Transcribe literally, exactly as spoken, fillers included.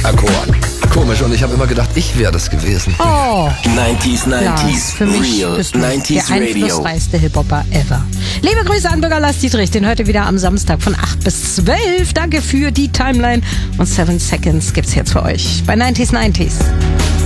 Akkord. Komisch, und ich habe immer gedacht, ich wäre das gewesen. Oh. neunzig neunzig, Für mich Real bist du neunzig der Radio. einflussreichste Hip-Hopper ever. Liebe Grüße an Bürger Lars Dietrich, den heute wieder am Samstag von acht bis zwölf. Danke für die Timeline. Und Seven Seconds gibt's jetzt für euch bei neunzig neunzig.